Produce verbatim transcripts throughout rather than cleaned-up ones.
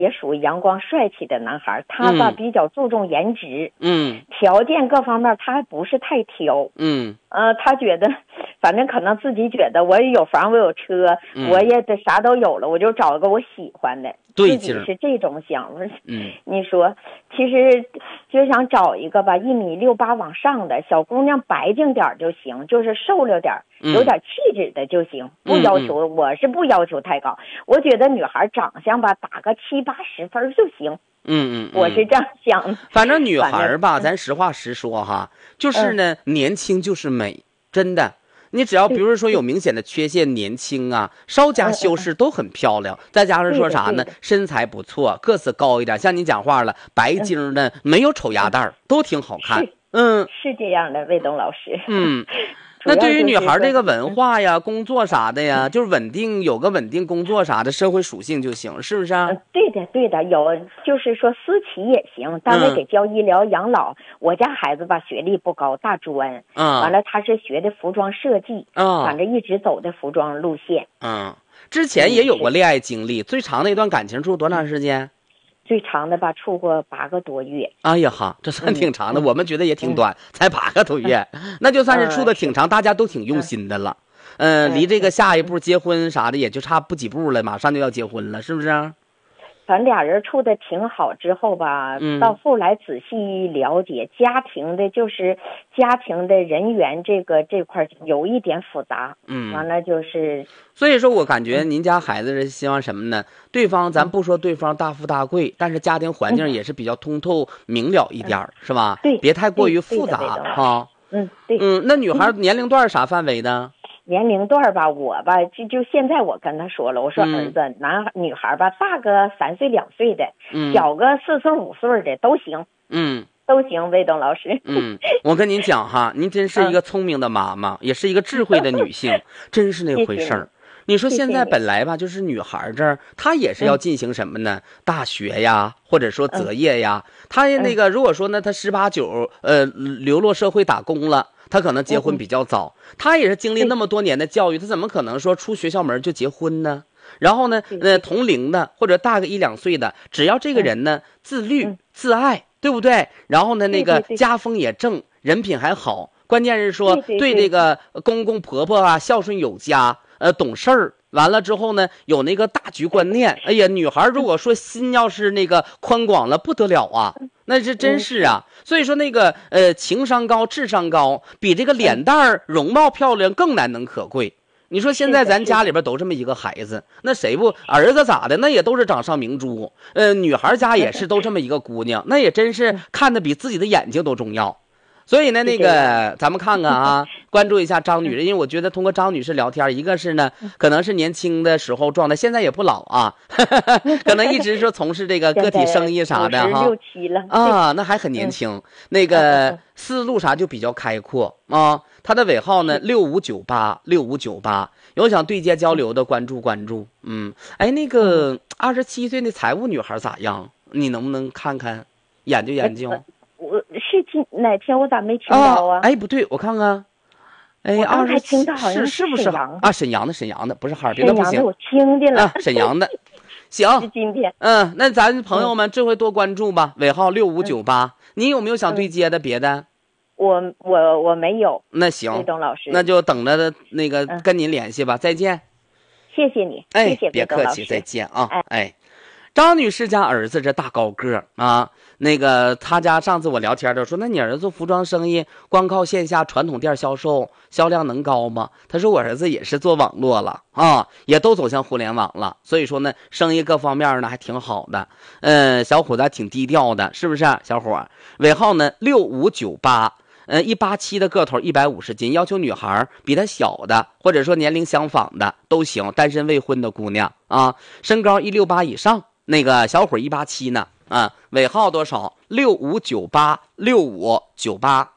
也属于阳光帅气的男孩，他吧、 嗯、 比较注重颜值， 嗯， 条件各方面他还不是太挑， 嗯， 呃，他觉得，反正可能自己觉得我也有房，我有车， 嗯、 我也得啥都有了，我就找一个我喜欢的， 对， 自己是这种想法。 嗯， 你说，其实就想找一个吧，一米六八往上的小姑娘，白净点就行，就是瘦了点，有点气质的就行， 嗯、 不要求、嗯，我是不要求太高，我觉得女孩长相吧，打个七八十分就行。 嗯嗯， 我是这样想的。 反正女孩吧，咱实话实说哈，就是呢， 嗯、 年轻就是美，真的。你只要比如说有明显的缺陷，年轻啊，稍加修饰都很漂亮。再加上说啥呢，身材不错，个子高一点，像你讲话了，白净的，没有丑鸭蛋，都挺好看。嗯， 是这样的，魏东老师。 嗯。那对于女孩这个文化呀、工作啥的呀，就是稳定，有个稳定工作啥的，社会属性就行，是不是啊？ 嗯，对的，对的，有就是说私企也行，单位给交医疗养老。嗯、我家孩子吧，学历不高，大专， 嗯， 完了他是学的服装设计， 嗯， 反正一直走的服装路线。 嗯，之前也有过恋爱经历，最长的一段感情处多长时间？ 最长的吧，处过八个多月。 哎呀哈，这算挺长的， 嗯、 我们觉得也挺短，嗯、才八个多月，嗯、那就算是处的挺长，嗯、大家都挺用心的了。嗯、呃，离这个下一步结婚啥的也就差不几步了，马上就要结婚了，是不是？ 咱俩人处的挺好之后吧， 嗯、 到后来仔细了解家庭的，就是家庭的人员这个这块有一点复杂。 嗯， 完了就是， 所以说我感觉您家孩子是希望什么呢？对方咱不说对方大富大贵，但是家庭环境也是比较通透明了一点，嗯、是吧？ 对， 别太过于复杂哈。 嗯，对。 嗯，那女孩年龄段啥范围的？ 年龄段吧，我吧就就现在我跟他说了，我说儿子，嗯、男孩女孩吧，大个三岁两岁的， 嗯、 小个四岁五岁的都行， 嗯， 都行。魏东老师， 嗯，我跟您讲哈，您真是一个聪明的妈妈，嗯、也是一个智慧的女性，真是那回事儿。你说现在本来吧，就是女孩这儿，她也是要进行什么呢？嗯、大学呀，或者说择业呀。嗯、她那个如果说呢，她十八九，呃，流落社会打工了。他可能结婚比较早，嗯、他也是经历那么多年的教育，他怎么可能说出学校门就结婚呢？然后呢，呃，同龄的或者大个一两岁的，只要这个人呢、嗯、自律、嗯、自爱，对不对？然后呢，那个家风也正，人品还好，关键是说对这个公公婆婆啊孝顺有加，呃，懂事儿。完了之后呢，有那个大局观念。哎呀，女孩如果说心要是那个宽广了，不得了啊，那是真是啊。所以说那个呃情商高、智商高，比这个脸蛋儿、容貌漂亮更难能可贵。你说现在咱家里边都这么一个孩子，那谁不儿子咋的？那也都是掌上明珠。呃，女孩家也是都这么一个姑娘，那也真是看得比自己的眼睛都重要。所以呢，那个咱们看看啊，关注一下张女士，因为我觉得通过张女士聊天，一个是呢，可能是年轻的时候状态，现在也不老啊，呵呵可能一直说从事这个个体生意啥的哈， 六七了啊，那还很年轻，嗯、那个思路啥就比较开阔啊。她的尾号呢六五九八六五九八，有想对接交流的关注关注。嗯，哎，那个二十七岁的财务女孩咋样？你能不能看看研究研究？ 我是今哪天我咋没听到啊？ 哦、哎，不对，我看看，哎， 二十听到好像是是不是啊？沈阳的，沈阳的，不是哈尔滨的不行。 我听见了啊，沈阳的，行。 今天， 嗯，那咱朋友们这回多关注吧，尾号六五九八。你有没有想对接的别的？ 我我我没有。 那行， 魏东老师， 那就等着那个跟您联系吧。再见。 谢谢你， 哎， 谢谢别客气，再见啊。哎。张女士家儿子这大高个啊，那个他家上次我聊天的说，那你儿子做服装生意，光靠线下传统店销售，销量能高吗？他说我儿子也是做网络了啊，也都走向互联网了，所以说呢，生意各方面呢还挺好的。嗯，小伙子还挺低调的，是不是？小伙尾号呢六五九八，嗯，一八七的个头，一百五十斤，要求女孩比他小的，或者说年龄相仿的都行，单身未婚的姑娘啊，身高一六八以上。那个小伙一八七呢，啊，尾号多少？六五九八六五九八。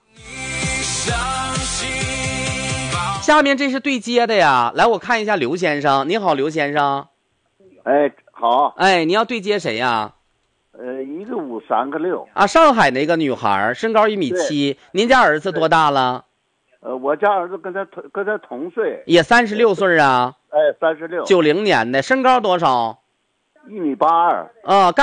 下面这是对接的呀，来我看一下刘先生，你好，刘先生。 哎，好。 哎，你要对接谁呀？ 呃，一个五三个六。 啊，上海那个女孩，身高一米七，您家儿子多大了？ 呃，我家儿子跟他同跟他同岁， 也三十六岁啊。 哎，三十六。 九零年的，身高多少？ 一米八二。 啊，干